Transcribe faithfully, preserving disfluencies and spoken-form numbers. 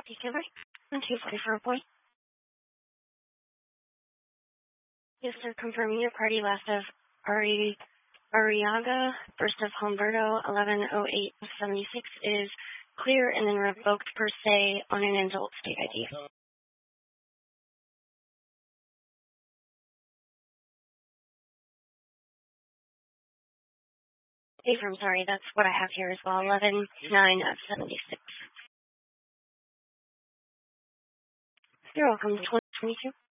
Particular. And two forty-four point. Yes, sir. Confirming your party last of Ari Ariaga, first of Humberto, eleven oh eight seventy-six is clear and then revoked per se on an adult state I D. Affirm, sorry, that's what I have here as well, eleven nine of seventy-six. You're welcome, twenty twenty-two.